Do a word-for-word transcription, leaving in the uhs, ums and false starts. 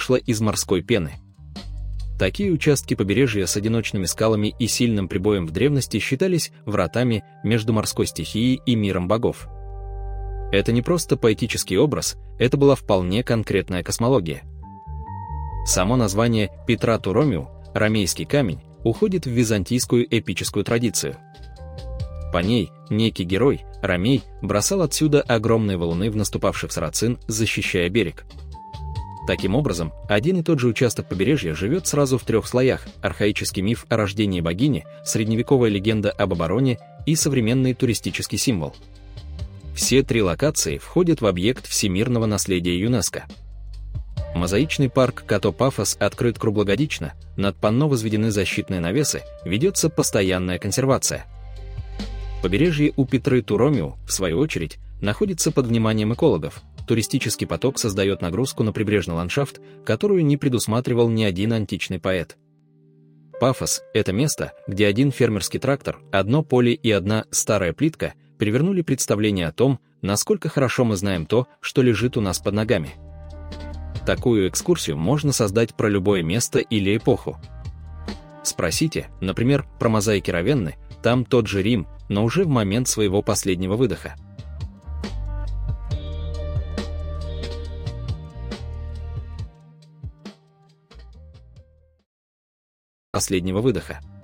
вышла из морской пены. Такие участки побережья с одиночными скалами и сильным прибоем в древности считались вратами между морской стихией и миром богов. Это не просто поэтический образ, это была вполне конкретная космология. Само название Петра Туромиу, ромейский камень, уходит в византийскую эпическую традицию. По ней некий герой, Ромей, бросал отсюда огромные валуны в наступавших сарацин, защищая берег. Таким образом, один и тот же участок побережья живет сразу в трех слоях: архаический миф о рождении богини, средневековая легенда об обороне и современный туристический символ. Все три локации входят в объект всемирного наследия ЮНЕСКО. Мозаичный парк Като-Пафос открыт круглогодично, над панно возведены защитные навесы, ведется постоянная консервация. Побережье у Петры Туромиу, в свою очередь, находится под вниманием экологов. Туристический поток создает нагрузку на прибрежный ландшафт, которую не предусматривал ни один античный поэт. Пафос – это место, где один фермерский трактор, одно поле и одна старая плитка перевернули представление о том, насколько хорошо мы знаем то, что лежит у нас под ногами. Такую экскурсию можно создать про любое место или эпоху. Спросите, например, про мозаики Равенны, там тот же Рим, но уже в момент своего последнего выдоха. Последнего выдоха.